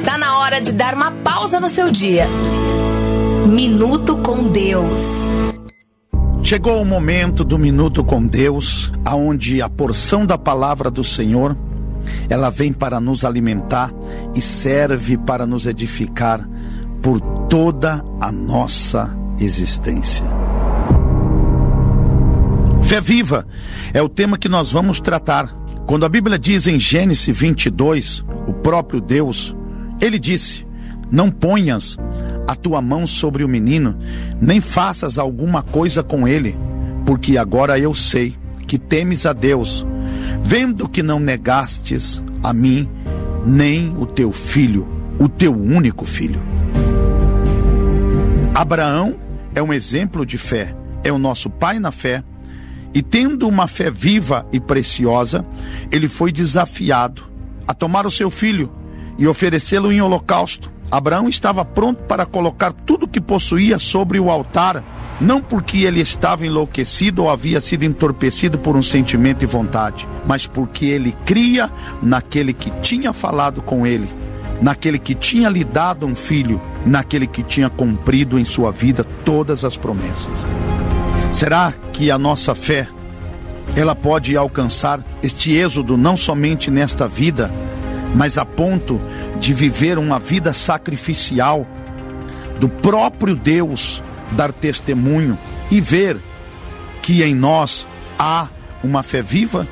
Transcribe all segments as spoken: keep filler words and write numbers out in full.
Está na hora de dar uma pausa no seu dia. Minuto com Deus. Chegou o momento do Minuto com Deus, aonde a porção da palavra do Senhor, ela vem para nos alimentar e serve para nos edificar por toda a nossa existência. Fé viva é o tema que nós vamos tratar. Quando a Bíblia diz em Gênesis vinte e dois, o próprio Deus, ele disse: não ponhas a tua mão sobre o menino, nem faças alguma coisa com ele, porque agora eu sei que temes a Deus, vendo que não negastes a mim, nem o teu filho, o teu único filho. Abraão é um exemplo de fé, é o nosso pai na fé, e tendo uma fé viva e preciosa, ele foi desafiado a tomar o seu filho e oferecê-lo em holocausto. Abraão estava pronto para colocar tudo que possuía sobre o altar, não porque ele estava enlouquecido ou havia sido entorpecido por um sentimento e vontade, mas porque ele cria naquele que tinha falado com ele, naquele que tinha lhe dado um filho, naquele que tinha cumprido em sua vida todas as promessas. Será que a nossa fé, ela pode alcançar este êxodo não somente nesta vida, mas a ponto de viver uma vida sacrificial do próprio Deus, dar testemunho e ver que em nós há uma fé viva?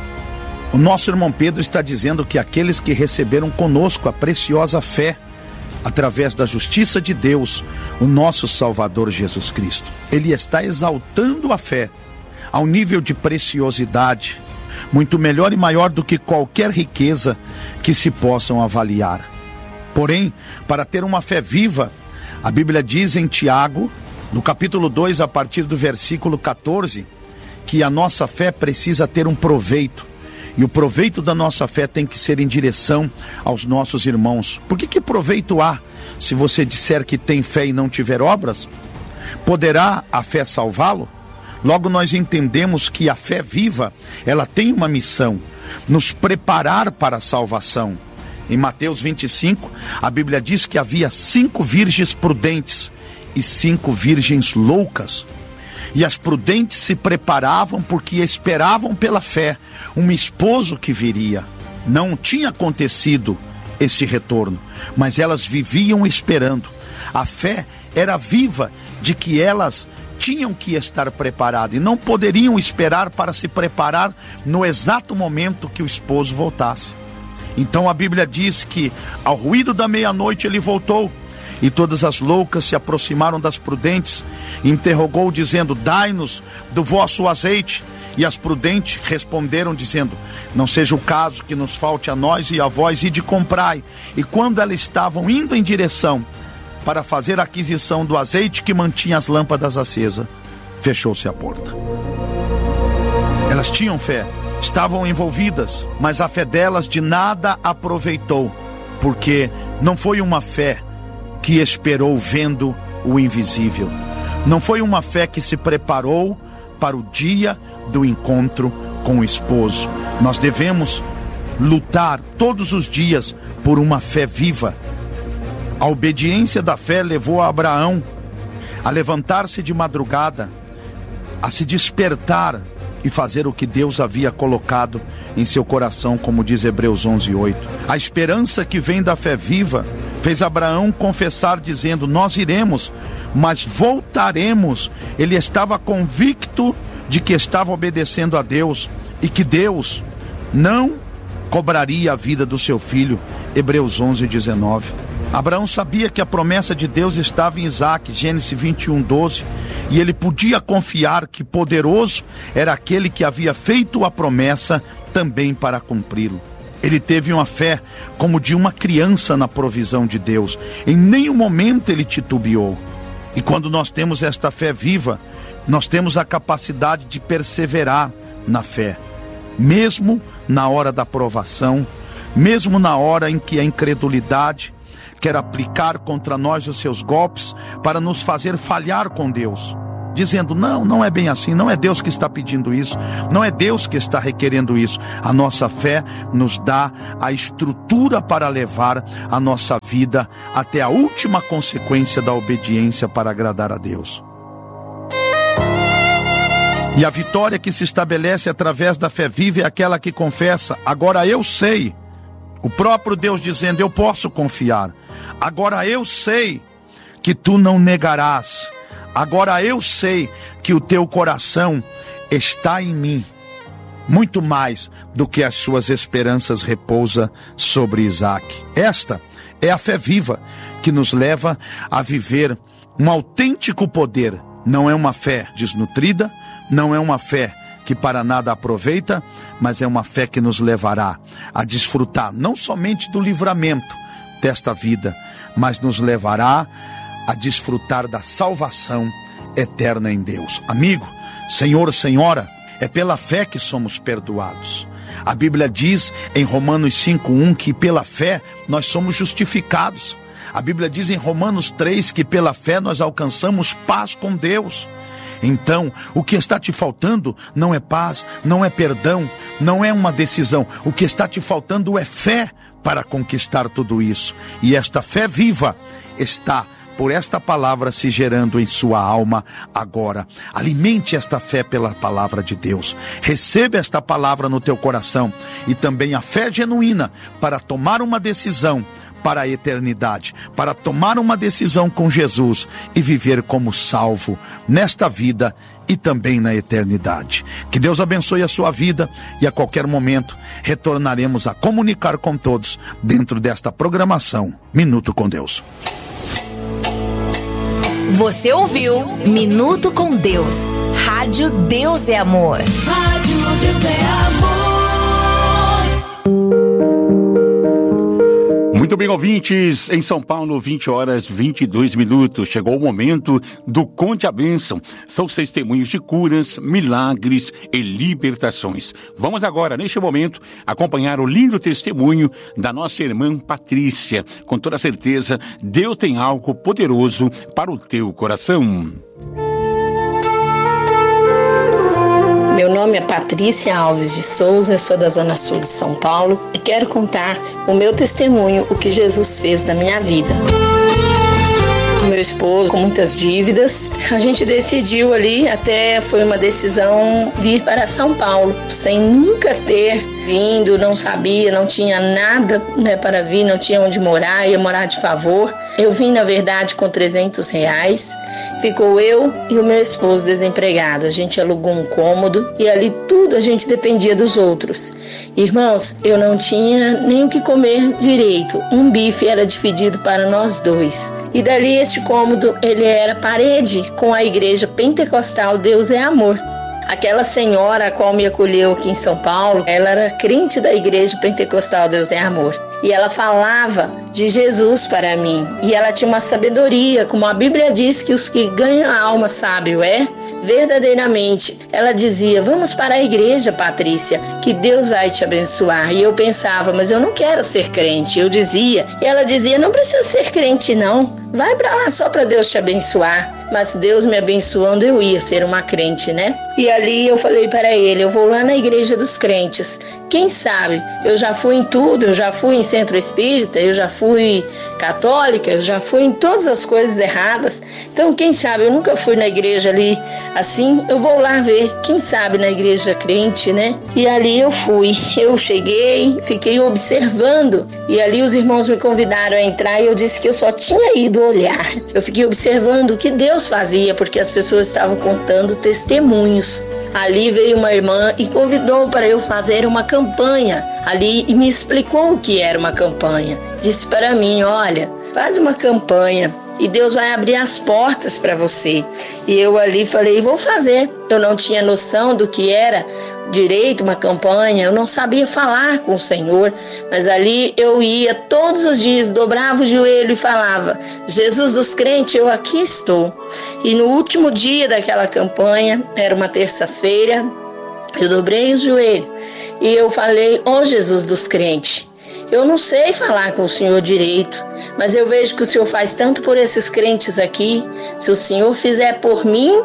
O nosso irmão Pedro está dizendo que aqueles que receberam conosco a preciosa fé, através da justiça de Deus, o nosso Salvador Jesus Cristo, ele está exaltando a fé ao nível de preciosidade, muito melhor e maior do que qualquer riqueza que se possam avaliar. Porém, para ter uma fé viva, a Bíblia diz em Tiago, no capítulo dois, a partir do versículo quatorze, que a nossa fé precisa ter um proveito. E o proveito da nossa fé tem que ser em direção aos nossos irmãos. Por que que proveito há se você disser que tem fé e não tiver obras? Poderá a fé salvá-lo? Logo nós entendemos que a fé viva, ela tem uma missão: nos preparar para a salvação. Em Mateus vinte e cinco, a Bíblia diz que havia cinco virgens prudentes e cinco virgens loucas. E as prudentes se preparavam porque esperavam pela fé um esposo que viria. Não tinha acontecido este retorno, mas elas viviam esperando. A fé era viva de que elas tinham que estar preparadas e não poderiam esperar para se preparar no exato momento que o esposo voltasse. Então a Bíblia diz que ao ruído da meia-noite ele voltou. E todas as loucas se aproximaram das prudentes e interrogou dizendo: dai-nos do vosso azeite. E as prudentes responderam dizendo: não seja o caso que nos falte a nós e a vós, ide comprai. E quando elas estavam indo em direção para fazer a aquisição do azeite que mantinha as lâmpadas acesas, fechou-se a porta. Elas tinham fé, estavam envolvidas, mas a fé delas de nada aproveitou, porque não foi uma fé que esperou vendo o invisível. Não foi uma fé que se preparou para o dia do encontro com o esposo. Nós devemos lutar todos os dias por uma fé viva. A obediência da fé levou a Abraão a levantar-se de madrugada, a se despertar e fazer o que Deus havia colocado em seu coração, como diz Hebreus onze, oito. A esperança que vem da fé viva fez Abraão confessar dizendo: nós iremos, mas voltaremos. Ele estava convicto de que estava obedecendo a Deus e que Deus não cobraria a vida do seu filho. Hebreus onze, dezenove. Abraão sabia que a promessa de Deus estava em Isaque, Gênesis vinte e um, doze, e ele podia confiar que poderoso era aquele que havia feito a promessa também para cumpri-lo. Ele teve uma fé como de uma criança na provisão de Deus. Em nenhum momento ele titubeou. E quando nós temos esta fé viva, nós temos a capacidade de perseverar na fé, mesmo na hora da provação, mesmo na hora em que a incredulidade quer aplicar contra nós os seus golpes para nos fazer falhar com Deus. dizendo, não, não é bem assim, não é Deus que está pedindo isso, não é Deus que está requerendo isso. A nossa fé nos dá a estrutura para levar a nossa vida até a última consequência da obediência para agradar a Deus. E a vitória que se estabelece através da fé viva é aquela que confessa, agora eu sei. O próprio Deus dizendo, eu posso confiar. Agora eu sei que tu não negarás. Agora eu sei que o teu coração está em mim. Muito mais do que as suas esperanças repousa sobre Isaac. Esta é a fé viva que nos leva a viver um autêntico poder. Não é uma fé desnutrida, não é uma fé que para nada aproveita, mas é uma fé que nos levará a desfrutar não somente do livramento desta vida, mas nos levará a desfrutar da salvação eterna em Deus. Amigo, senhor, senhora, é pela fé que somos perdoados. A Bíblia diz em Romanos cinco, um que pela fé nós somos justificados. A Bíblia diz em Romanos três que pela fé nós alcançamos paz com Deus. Então, o que está te faltando não é paz, não é perdão, não é uma decisão. O que está te faltando é fé para conquistar tudo isso. E esta fé viva está por esta palavra se gerando em sua alma agora. Alimente esta fé pela palavra de Deus. Receba esta palavra no teu coração e também a fé genuína para tomar uma decisão para a eternidade, para tomar uma decisão com Jesus e viver como salvo nesta vida e também na eternidade. Que Deus abençoe a sua vida e a qualquer momento retornaremos a comunicar com todos dentro desta programação Minuto com Deus. Você ouviu Minuto com Deus. Rádio Deus é Amor. Rádio Deus é Amor. Muito bem, ouvintes, em São Paulo, vinte horas e vinte e dois minutos. Chegou o momento do Conte a Bênção. São testemunhos de curas, milagres e libertações. Vamos agora, neste momento, acompanhar o lindo testemunho da nossa irmã Patrícia. Com toda certeza, Deus tem algo poderoso para o teu coração. Meu nome é Patrícia Alves de Souza, eu sou da Zona Sul de São Paulo e quero contar o meu testemunho, o que Jesus fez na minha vida. Meu esposo com muitas dívidas, a gente decidiu ali, até foi uma decisão vir para São Paulo, sem nunca ter vindo, não sabia, não tinha nada, né, para vir, não tinha onde morar, ia morar de favor. Eu vim, na verdade, com trezentos reais, ficou eu e o meu esposo desempregado. A gente alugou um cômodo e ali tudo a gente dependia dos outros. Irmãos, eu não tinha nem o que comer direito, um bife era dividido para nós dois. E dali este cômodo, ele era parede com a igreja pentecostal Deus é Amor. Aquela senhora a qual me acolheu aqui em São Paulo, ela era crente da igreja pentecostal Deus é Amor. E ela falava de Jesus para mim. E ela tinha uma sabedoria, como a Bíblia diz que os que ganham a alma sábio é. Verdadeiramente, ela dizia, vamos para a igreja, Patrícia, que Deus vai te abençoar. E eu pensava, mas eu não quero ser crente. Eu dizia, e ela dizia, não precisa ser crente não, vai para lá só para Deus te abençoar. Mas Deus me abençoando, eu ia ser uma crente, né? E ali eu falei para ele, eu vou lá na igreja dos crentes. Quem sabe, eu já fui em tudo, eu já fui em centro espírita, eu já fui católica, eu já fui em todas as coisas erradas. Então, quem sabe, eu nunca fui na igreja ali assim, eu vou lá ver, quem sabe na igreja crente, né? E ali eu fui, eu cheguei, fiquei observando, e ali os irmãos me convidaram a entrar e eu disse que eu só tinha ido olhar. Eu fiquei observando o que Deus fazia, porque as pessoas estavam contando testemunhos. Ali veio uma irmã e convidou para eu fazer uma campanha ali e me explicou o que era uma campanha. Disse para mim, olha, faz uma campanha e Deus vai abrir as portas para você. E eu ali falei, vou fazer. Eu não tinha noção do que era direito, uma campanha, eu não sabia falar com o Senhor, mas ali eu ia todos os dias, dobrava o joelho e falava, Jesus dos crentes, eu aqui estou. E no último dia daquela campanha, era uma terça-feira, eu dobrei o joelho e eu falei, ó Jesus dos crentes, eu não sei falar com o Senhor direito, mas eu vejo que o Senhor faz tanto por esses crentes aqui. Se o Senhor fizer por mim,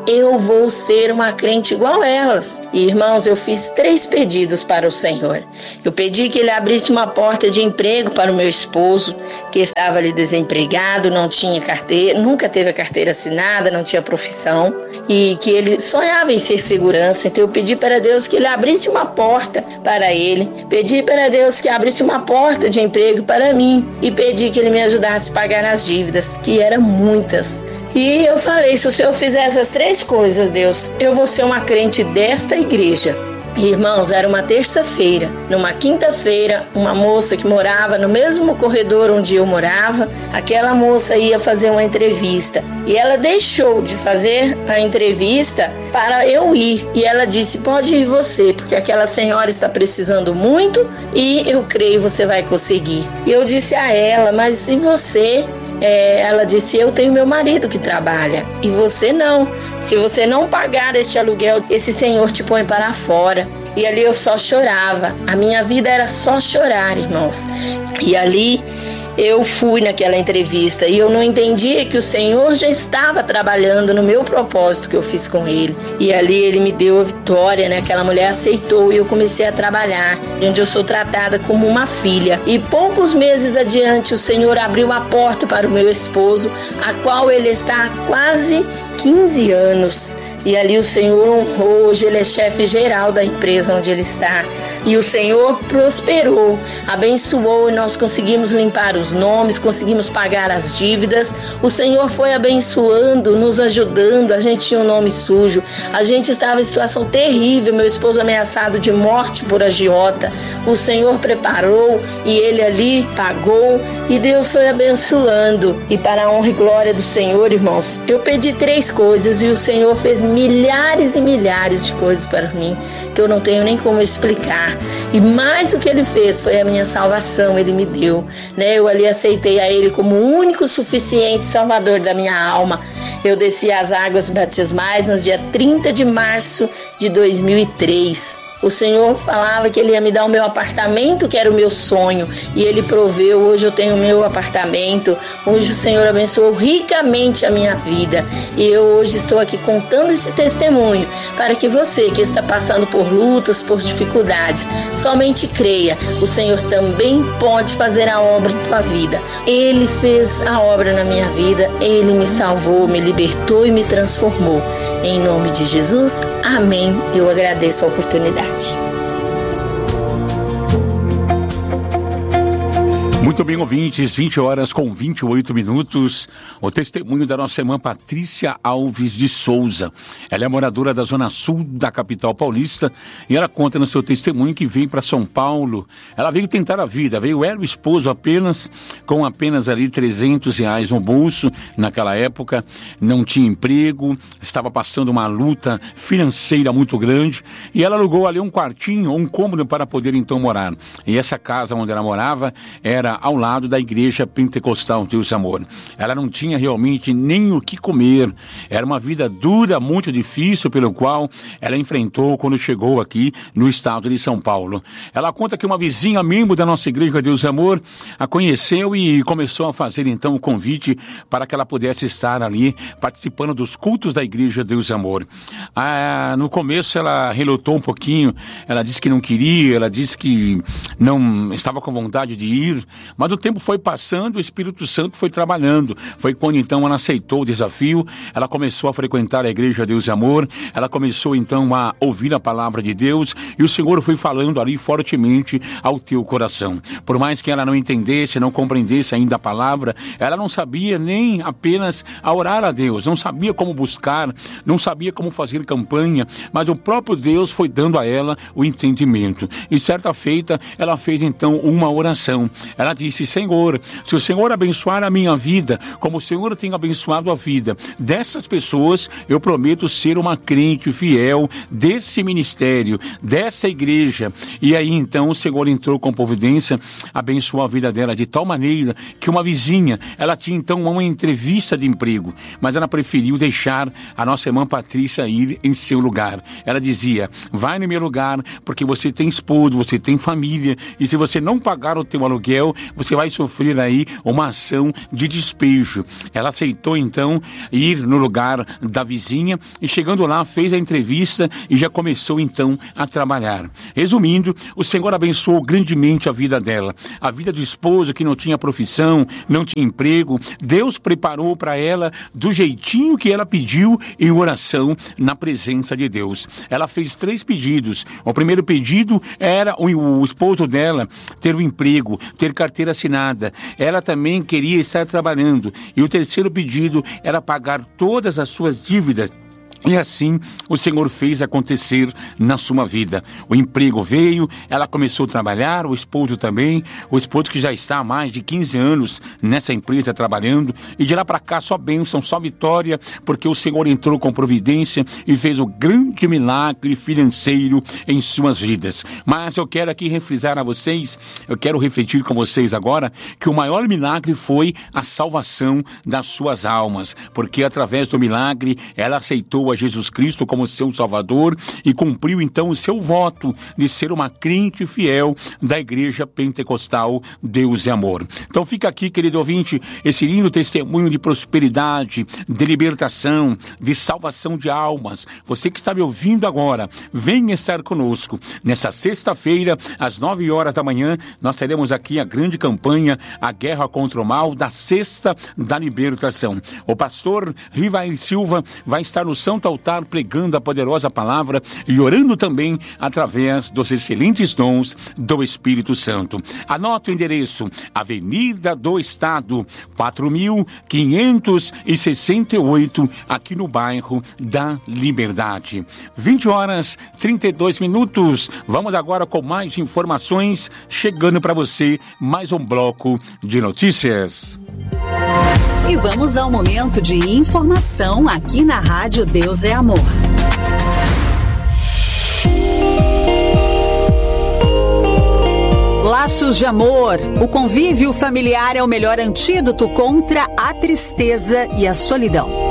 eu vou ser uma crente igual elas. E, irmãos, eu fiz três pedidos para o Senhor. Eu pedi que Ele abrisse uma porta de emprego para o meu esposo, que estava ali desempregado, não tinha carteira, nunca teve a carteira assinada, não tinha profissão, e que ele sonhava em ser segurança. Então eu pedi para Deus que Ele abrisse uma porta para ele, pedi para Deus que abrisse uma porta de emprego para mim e pedi que Ele me ajudasse a pagar as dívidas, que eram muitas. E eu falei, se o Senhor fizer essas três coisas, Deus, eu vou ser uma crente desta igreja. Irmãos, era uma terça-feira. Numa quinta-feira, uma moça que morava no mesmo corredor onde eu morava, aquela moça ia fazer uma entrevista. E ela deixou de fazer a entrevista para eu ir. E ela disse, pode ir você, porque aquela senhora está precisando muito e eu creio que você vai conseguir. E eu disse a ela, mas e você? É, ela disse, eu tenho meu marido que trabalha e você não. Se você não pagar este aluguel, esse senhor te põe para fora. E ali eu só chorava. A minha vida era só chorar, irmãos. E ali eu fui naquela entrevista e eu não entendia que o Senhor já estava trabalhando no meu propósito que eu fiz com Ele. E ali Ele me deu a vitória, né? Aquela mulher aceitou e eu comecei a trabalhar, onde eu sou tratada como uma filha. E poucos meses adiante o Senhor abriu a porta para o meu esposo, a qual ele está há quase quinze anos. E ali o Senhor honrou, hoje ele é chefe geral da empresa onde ele está. E o Senhor prosperou, abençoou e nós conseguimos limpar os nomes, conseguimos pagar as dívidas. O Senhor foi abençoando, nos ajudando. A gente tinha um nome sujo, a gente estava em situação terrível, meu esposo ameaçado de morte por agiota. O Senhor preparou e ele ali pagou e Deus foi abençoando. E para a honra e glória do Senhor, irmãos, eu pedi três coisas e o Senhor fez milhares e milhares de coisas para mim que eu não tenho nem como explicar. E mais o que Ele fez foi a minha salvação, Ele me deu, né? Eu ali aceitei a Ele como o único suficiente Salvador da minha alma. Eu desci as águas batismais no dia trinta de março de dois mil e três. O Senhor falava que Ele ia me dar o meu apartamento, que era o meu sonho, e Ele proveu. Hoje eu tenho o meu apartamento. Hoje o Senhor abençoou ricamente a minha vida. E eu hoje estou aqui contando esse testemunho para que você que está passando por lutas, por dificuldades, somente creia. O Senhor também pode fazer a obra em tua vida. Ele fez a obra na minha vida. Ele me salvou, me libertou e me transformou. Em nome de Jesus, amém. Eu agradeço a oportunidade. Muito bem, ouvintes, vinte horas com vinte e oito minutos. O testemunho da nossa irmã Patrícia Alves de Souza. Ela é moradora da zona sul da capital paulista e ela conta no seu testemunho que veio para São Paulo. Ela veio tentar a vida, veio ela e o esposo apenas, com apenas ali trezentos reais no bolso. Naquela época, não tinha emprego, estava passando uma luta financeira muito grande e ela alugou ali um quartinho, um cômodo para poder então morar. E essa casa onde ela morava era ao lado da igreja pentecostal Deus e Amor. Ela não tinha realmente nem o que comer. Era uma vida dura, muito difícil, pelo qual ela enfrentou quando chegou aqui no estado de São Paulo. Ela conta que uma vizinha, membro da nossa igreja Deus e Amor, a conheceu e começou a fazer então o convite para que ela pudesse estar ali participando dos cultos da igreja Deus e Amor. Ah, no começo ela relutou um pouquinho, ela disse que não queria, ela disse que não estava com vontade de ir, mas o tempo foi passando, o Espírito Santo foi trabalhando. Foi quando então ela aceitou o desafio, ela começou a frequentar a igreja Deus e Amor, ela começou então a ouvir a palavra de Deus e o Senhor foi falando ali fortemente ao teu coração. Por mais que ela não entendesse, não compreendesse ainda a palavra, ela não sabia nem apenas a orar a Deus, não sabia como buscar, não sabia como fazer campanha, mas o próprio Deus foi dando a ela o entendimento. E certa feita, ela fez então uma oração. Ela disse, Senhor, se o Senhor abençoar a minha vida, como o Senhor tem abençoado a vida dessas pessoas, eu prometo ser uma crente fiel desse ministério, dessa igreja. E aí então o Senhor entrou com providência, abençoou a vida dela de tal maneira que uma vizinha, ela tinha então uma entrevista de emprego, mas ela preferiu deixar a nossa irmã Patrícia ir em seu lugar. Ela dizia, vai no meu lugar, porque você tem esposo, você tem família, e se você não pagar o teu aluguel, você vai sofrer aí uma ação de despejo. Ela aceitou então ir no lugar da vizinha e chegando lá fez a entrevista e já começou então a trabalhar. Resumindo, o Senhor abençoou grandemente a vida dela. A vida do esposo que não tinha profissão, não tinha emprego, Deus preparou para ela do jeitinho que ela pediu em oração na presença de Deus. Ela fez três pedidos. O primeiro pedido era o, o esposo dela ter um emprego, ter carteira assinada. Ela também queria estar trabalhando. E o terceiro pedido era pagar todas as suas dívidas. E assim o Senhor fez acontecer na sua vida. O emprego veio, ela começou a trabalhar, o esposo também, o esposo que já está há mais de quinze anos nessa empresa trabalhando, e de lá para cá só bênção, só vitória, porque o Senhor entrou com providência e fez o grande milagre financeiro em suas vidas. Mas eu quero aqui refrisar a vocês, eu quero refletir com vocês agora, que o maior milagre foi a salvação das suas almas, porque através do milagre ela aceitou a Jesus Cristo como seu Salvador e cumpriu então o seu voto de ser uma crente fiel da Igreja Pentecostal Deus é Amor. Então fica aqui, querido ouvinte, esse lindo testemunho de prosperidade, de libertação, de salvação de almas. Você que está me ouvindo agora, venha estar conosco. Nessa sexta-feira, às nove horas da manhã, nós teremos aqui a grande campanha, a Guerra contra o Mal, da Sexta da Libertação. O pastor Rivael Silva vai estar no Santo Altar pregando a poderosa palavra e orando também através dos excelentes dons do Espírito Santo. Anote o endereço: Avenida do Estado, quatro mil quinhentos e sessenta e oito, aqui no bairro da Liberdade. vinte horas e trinta e dois minutos. Vamos agora com mais informações, chegando para você mais um bloco de notícias. E vamos ao momento de informação aqui na Rádio Deus é Amor. Laços de amor. O convívio familiar é o melhor antídoto contra a tristeza e a solidão.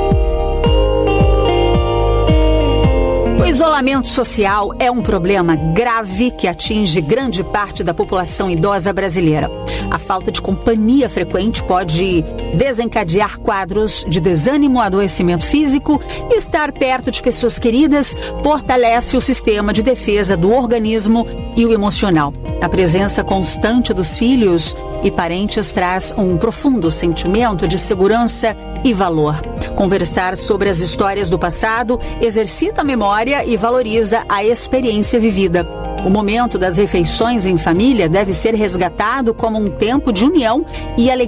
O isolamento social é um problema grave que atinge grande parte da população idosa brasileira. A falta de companhia frequente pode desencadear quadros de desânimo, adoecimento físico. E estar perto de pessoas queridas fortalece o sistema de defesa do organismo e o emocional. A presença constante dos filhos e parentes traz um profundo sentimento de segurança e valor. Conversar sobre as histórias do passado exercita a memória e valoriza a experiência vivida. O momento das refeições em família deve ser resgatado como um tempo de união e alegria.